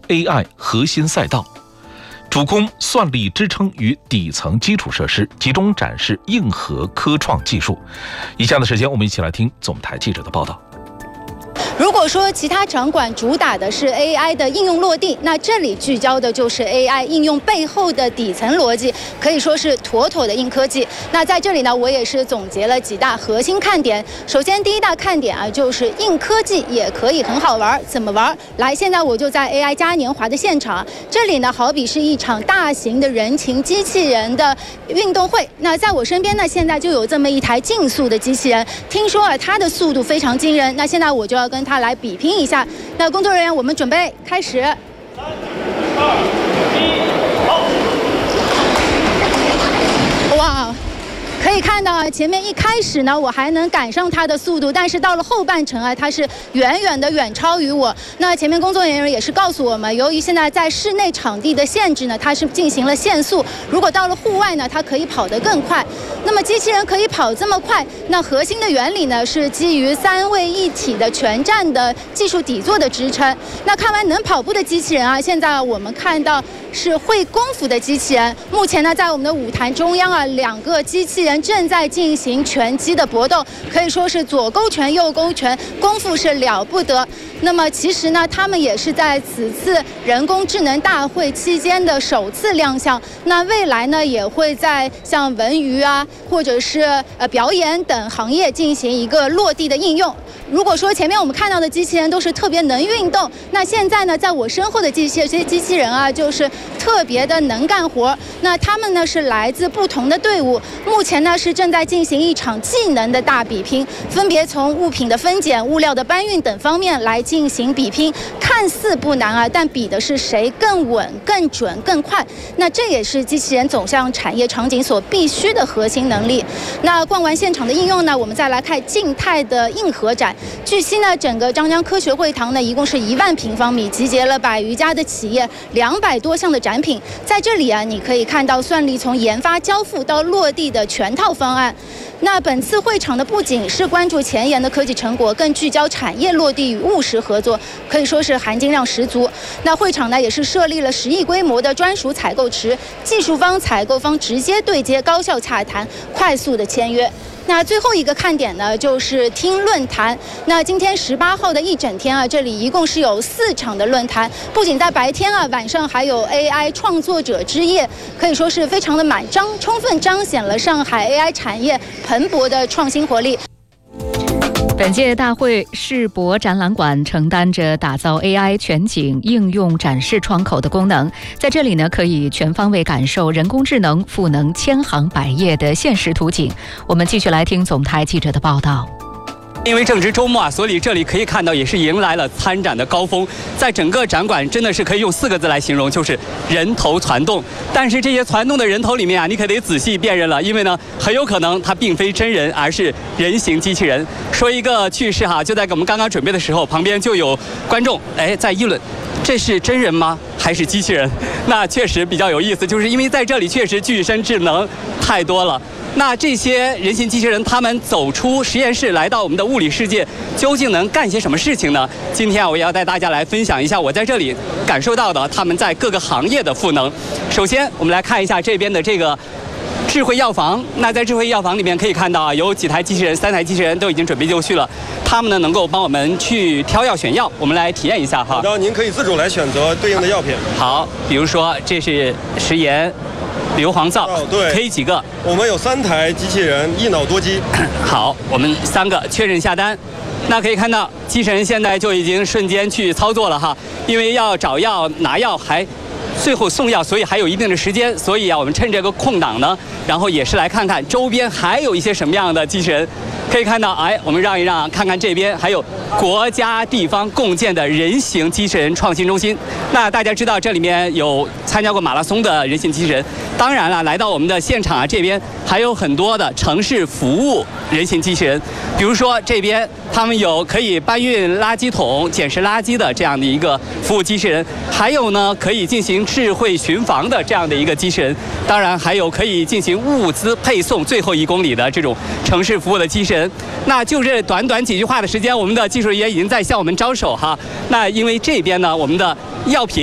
AI 核心赛道，主攻算力支撑与底层基础设施，集中展示硬核科创技术。以下的时间，我们一起来听总台记者的报道。 如果说其他场馆主打的是 AI 的应用落地，那这里聚焦的就是 AI 应用背后的底层逻辑，可以说是妥妥的硬科技。那在这里呢，我也是总结了几大核心看点。首先，第一大看点啊，就是硬科技也可以很好玩。怎么玩？来，现在我就在 AI 嘉年华的现场，这里呢好比是一场大型的人形机器人的运动会。那在我身边呢，现在就有这么一台竞速的机器人，听说啊它的速度非常惊人。那现在我就要跟它来比拼一下。那工作人员，我们准备开始。3、2、1，好！哇！可以看到啊，前面一开始呢，我还能赶上它的速度，但是到了后半程啊，它是远超于我。那前面工作人员也是告诉我们，由于现在在室内场地的限制呢，它是进行了限速。如果到了户外呢，它可以跑得更快。那么机器人可以跑这么快，那核心的原理呢，是基于3位一体的全站的技术底座的支撑。那看完能跑步的机器人啊，现在我们看到是会功夫的机器人。目前呢，在我们的舞台中央啊，2个机器人正在进行拳击的搏斗，可以说是左勾拳右勾拳，功夫是了不得。那么其实呢，他们也是在此次人工智能大会期间的首次亮相。那未来呢，也会在像文娱啊，或者是表演等行业进行一个落地的应用。如果说前面我们看到的机器人都是特别能运动，那现在呢，在我身后的这些机器人啊，就是特别的能干活。那他们呢是来自不同的队伍，目前呢是正在进行一场技能的大比拼，分别从物品的分拣、物料的搬运等方面来进行比拼。看似不难啊，但比的是谁更稳、更准、更快。那这也是机器人走向产业场景所必须的核心能力。那逛完现场的应用呢，我们再来看静态的硬核展。据悉呢，整个张江科学会堂呢，一共是1万平方米，集结了100余家的企业，200多项的展品。在这里啊，你可以看到算力从研发、交付到落地的全套方案。那本次会场呢，不仅是关注前沿的科技成果，更聚焦产业落地与务实合作，可以说是含金量十足。那会场呢，也是设立了10亿规模的专属采购池，技术方、采购方直接对接，高效洽谈，快速的签约。那最后一个看点呢，就是听论坛。那今天18号的一整天啊，这里一共是有4场的论坛，不仅在白天啊，晚上还有 AI 创作者之夜，可以说是非常的满张，充分彰显了上海 AI 产业蓬勃的创新活力。 本届大会世博展览馆承担着打造 AI 全景应用展示窗口的功能，在这里呢，可以全方位感受人工智能赋能千行百业的现实图景。我们继续来听总台记者的报道。 因为正值周末啊，所以这里可以看到也是迎来了参展的高峰。在整个展馆真的是可以用4个字来形容，就是人头攒动。但是这些攒动的人头里面啊，你可得仔细辨认了，因为呢，很有可能它并非真人，而是人形机器人。说一个趣事哈，就在我们刚刚准备的时候，旁边就有观众在议论，这是真人吗？还是机器人？那确实比较有意思，就是因为在这里确实具身智能太多了。那这些人形机器人，他们走出实验室，来到我们的物理世界，究竟能干些什么事情呢？今天我也要带大家来分享一下我在这里感受到的他们在各个行业的赋能。首先，我们来看一下这边的这个智慧药房。那在智慧药房里面可以看到啊，有几台机器人，3台机器人都已经准备就绪了。他们呢能够帮我们去挑药选药，我们来体验一下哈。 好的，您可以自主来选择对应的药品。 好，比如说这是食盐、硫磺皂， 对， 可以几个？ 我们有3台机器人，一脑多机。 好，我们3个确认下单。那可以看到，机器人现在就已经瞬间去操作了哈，因为要找药、拿药还最后送药，所以还有一定的时间。所以啊，我们趁这个空档呢，然后也是来看看周边还有一些什么样的机器人。可以看到，我们让一让，看看这边还有国家地方共建的人形机器人创新中心。那大家知道，这里面有参加过马拉松的人形机器人。当然了，来到我们的现场啊，这边还有很多的城市服务人形机器人。比如说这边，他们有可以搬运垃圾桶、捡拾垃圾的这样的一个服务机器人，还有呢可以进行智慧巡防的这样的一个机器人。当然还有可以进行物资配送最后1公里的这种城市服务的机器人。那就这短短几句话的时间，我们的技术人员已经在向我们招手哈。那因为这边呢，我们的药品